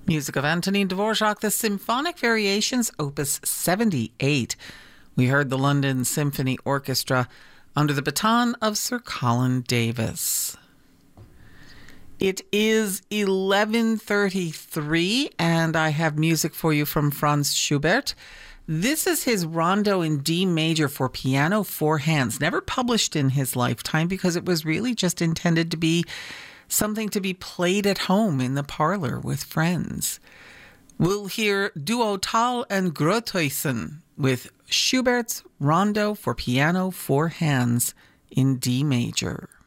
Music of Antonin Dvorak, the Symphonic Variations, Opus 78. We heard the London Symphony Orchestra under the baton of Sir Colin Davis. It is 11:33, and I have music for you from Franz Schubert. This is his Rondo in D major for piano, four hands, never published in his lifetime because it was really just intended to be something to be played at home in the parlor with friends. We'll hear Duo Tal and Grothuysen with Schubert's Rondo for piano, four hands in D major.